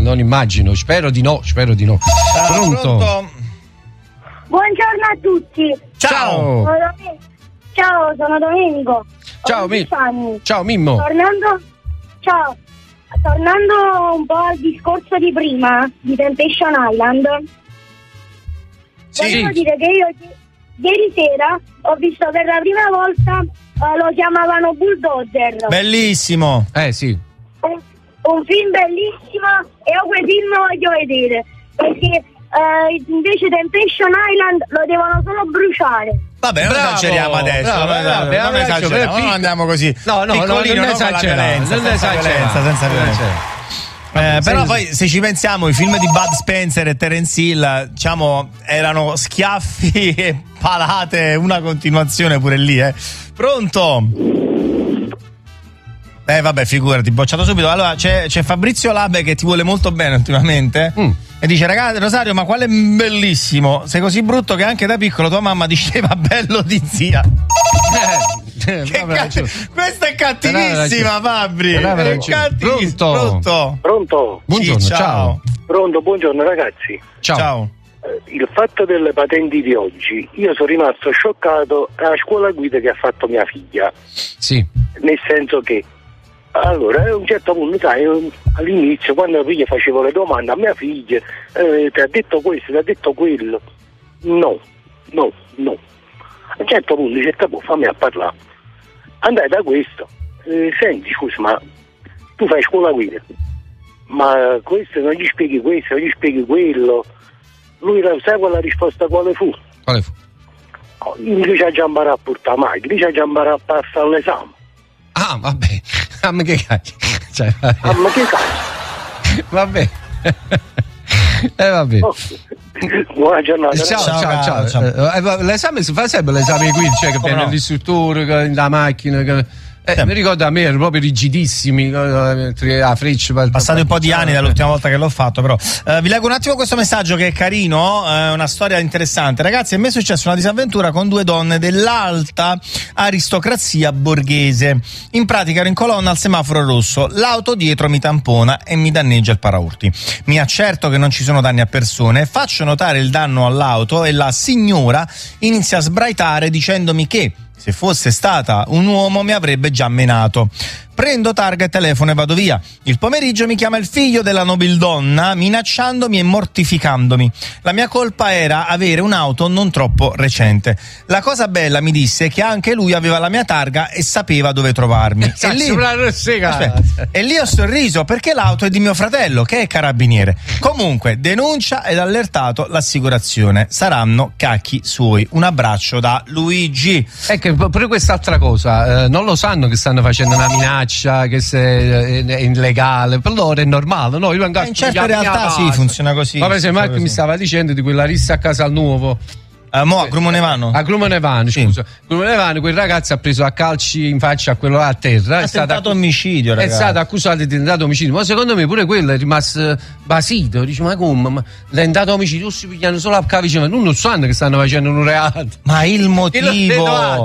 non immagino, spero di no. Pronto? Buongiorno a tutti. Ciao. Ciao, sono Domenico. Ciao Mimmo. Tornando un po' al discorso di prima di Temptation Island, voglio dire che io ieri sera ho visto per la prima volta, lo chiamavano Bulldozer. Bellissimo. Sì. Un film bellissimo, e io quel film lo voglio vedere, perché invece Temptation Island lo devono solo bruciare. Vabbè, non esageriamo adesso. Non esageriamo, non andiamo così. No, non esagerare. Senza violenza. Però poi se ci pensiamo, i film di Bud Spencer e Terence Hill, diciamo, erano schiaffi e palate, una continuazione pure lì, Pronto? Vabbè, figurati, bocciato subito. Allora c'è Fabrizio Labe che ti vuole molto bene ultimamente e dice: ragazzi, Rosario, ma quale bellissimo, sei così brutto che anche da piccolo tua mamma diceva bello di zia. Questa è cattivissima, Fabri. Pronto? Buongiorno, ciao. Pronto, buongiorno ragazzi. Ciao. Il fatto delle patenti di oggi, io sono rimasto scioccato alla scuola guida che ha fatto mia figlia. Sì. Nel senso che, allora, a un certo punto, sai, all'inizio, quando io facevo le domande a mia figlia, ti ha detto questo, ti ha detto quello. No. A un certo punto dice: fammi a parlare. Andai da questo, senti, scusa, ma tu fai scuola guida, ma questo non gli spieghi questo, non gli spieghi quello. Lui sai quella risposta quale fu? Lui ci ha già imparato a portare la macchina, lui ci ha già imparato a passare all'esame. Ah, vabbè, ma che cazzo? Ma che cazzo? Vabbè. Vabbè. Buona giornata. Ciao. L'esame si fa sempre, l'esame qui, cioè che viene l'istruttore, la macchina. Mi ricordo, a me erano proprio rigidissimi, a freccia. Passati un po' di anni dall'ultima volta che l'ho fatto, però vi leggo un attimo questo messaggio che è carino, una storia interessante. Ragazzi, a me è successa una disavventura con due donne dell'alta aristocrazia borghese. In pratica ero in colonna al semaforo rosso, l'auto dietro mi tampona e mi danneggia il paraurti. Mi accerto che non ci sono danni a persone, faccio notare il danno all'auto e la signora inizia a sbraitare dicendomi che se fosse stata un uomo mi avrebbe già menato. Prendo targa e telefono e vado via. Il pomeriggio mi chiama il figlio della nobildonna minacciandomi e mortificandomi. La mia colpa era avere un'auto non troppo recente. La cosa bella, mi disse, è che anche lui aveva la mia targa e sapeva dove trovarmi. E lì ho sorriso, perché l'auto è di mio fratello, che è carabiniere. Comunque, denuncia ed allertato l'assicurazione. Saranno cacchi suoi. Un abbraccio da Luigi. Ecco, pure quest'altra cosa, non lo sanno che stanno facendo una minaccia, che se è illegale, per loro è normale, no? Io in certe realtà sì, funziona così. Ma per esempio Marco mi stava dicendo di quella rissa a Casal Nuovo. A Grumonevano. A Grumonevano, scusa. Grumonevano, quel ragazzo ha preso a calci in faccia a quello là a terra. È stato omicidio, ragazzi. È stato accusato di tentato omicidio. Ma secondo me pure quello è rimasto basito. Dice: ma come? Ma tentato omicidio, tutti si pigliano solo a cavicina. Non sanno che stanno facendo un reato. Ma il motivo,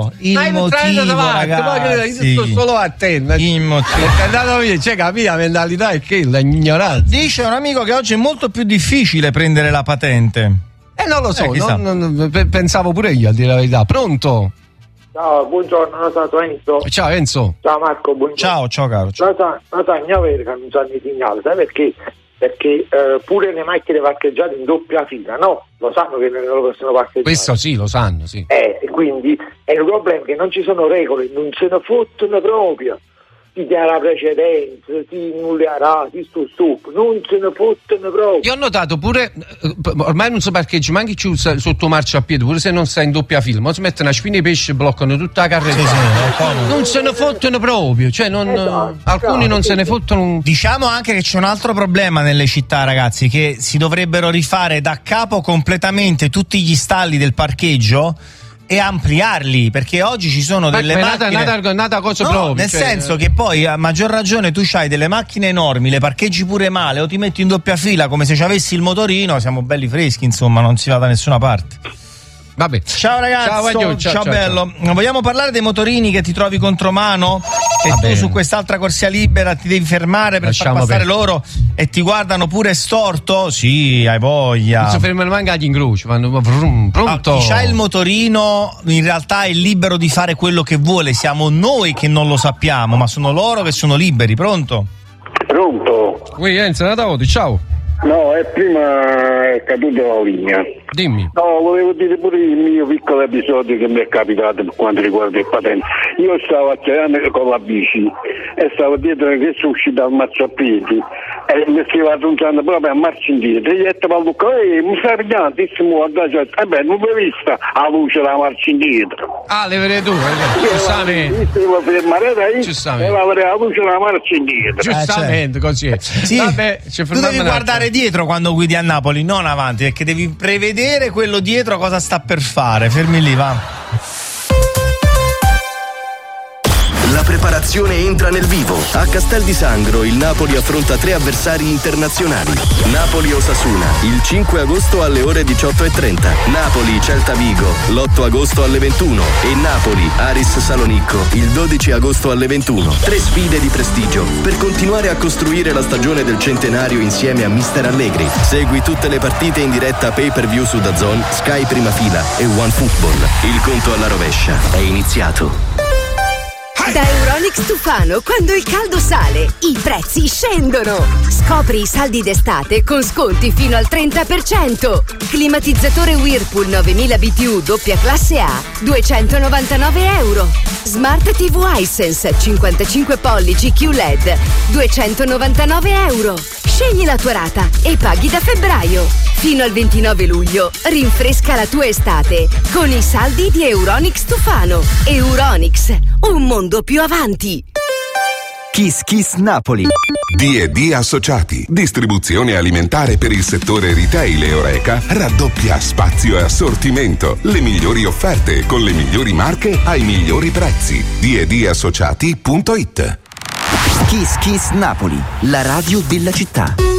ragazzi. Io sto solo attento. Il motivo. Cioè, capì, la mentalità è che la ignoranza. Dice un amico che oggi è molto più difficile prendere la patente. Non lo so, pensavo pure io, a dire la verità. Pronto? Ciao, buongiorno, sono Enzo. Ciao Enzo. Ciao Marco, buongiorno. Ciao caro. La mia verga non sanno i segnali, sai perché? Perché pure le macchine parcheggiate in doppia fila, no? Lo sanno che non lo possono parcheggiare. Questo sì, lo sanno, sì. E quindi è il problema che non ci sono regole, non se ne fottono proprio. Ti darà precedenza, ti nullerà, ti stup, non se ne fottono proprio. Io ho notato pure, ormai non si parcheggia manche più sotto marciapiede, pure se non stai in doppia fila, ma si mettono a spina di pesce e bloccano tutta la carreggiata. Non se ne fottono proprio, cioè alcuni non se ne fottono. Diciamo anche che c'è un altro problema nelle città, ragazzi, che si dovrebbero rifare da capo completamente tutti gli stalli del parcheggio e ampliarli, perché oggi ci sono delle macchine nata cosa proprio, nel senso che poi a maggior ragione tu c'hai delle macchine enormi, le parcheggi pure male o ti metti in doppia fila come se ci avessi il motorino, siamo belli freschi, insomma, non si va da nessuna parte. Vabbè. Ciao ragazzo, ciao, bello. Vogliamo parlare dei motorini che ti trovi contromano? E Va tu bene. su quest'altra corsia libera ti devi fermare per Lasciamo far passare perdere. loro e ti guardano pure storto? Sì, hai voglia. Non si fermano manco agli incroci, vanno vrum, pronto. Chi ha il motorino in realtà è libero di fare quello che vuole, siamo noi che non lo sappiamo, ma sono loro che sono liberi. Pronto? Pronto? Ui, Enzo, Natavoti, ciao. No, prima è caduto la linea. Dimmi. No, volevo dire pure il mio piccolo episodio che mi è capitato per quanto riguarda il patente. Io stavo accelerando con la bici e stavo dietro che sono uscito dal marciapiedi e mi stava attungendo proprio a marcia indietro. E gli ho detto a Luca, mi stai pigliando, ti stiamo guardando, non l'ho vista la luce della marcia indietro. Ah, le vedi tu, giustamente. Devo fermare lei Giustamente. e la vedere la luce della marcia indietro. Giustamente, così è. Sì, Vabbè, ci tu fermiamo devi un attimo. guardare dietro quando guidi a Napoli, non avanti, perché devi prevedere quello dietro cosa sta per fare. Fermi lì, va. La preparazione entra nel vivo. A Castel di Sangro il Napoli affronta 3 avversari internazionali. Napoli-Osasuna il 5 agosto alle ore 18:30. Napoli-Celta Vigo l'8 agosto alle 21 e Napoli-Aris Salonicco il 12 agosto alle 21. 3 sfide di prestigio per continuare a costruire la stagione del centenario insieme a Mister Allegri. Segui tutte le partite in diretta pay-per-view su DAZN, Sky Prima Fila e OneFootball. Il conto alla rovescia è iniziato. Da Euronics Tufano, quando il caldo sale, i prezzi scendono. Scopri i saldi d'estate con sconti fino al 30%. Climatizzatore Whirlpool 9000 BTU doppia classe A, €299. Smart TV Hisense 55 pollici QLED, €299. Scegli la tua rata e paghi da febbraio. Fino al 29 luglio, rinfresca la tua estate con i saldi di Euronics Tufano. Euronics, un mondo più avanti. Kiss Kiss Napoli. D&D Associati, distribuzione alimentare per il settore retail e Horeca, raddoppia spazio e assortimento, le migliori offerte con le migliori marche ai migliori prezzi. D&Dassociati.it. Kiss Kiss Napoli, la radio della città.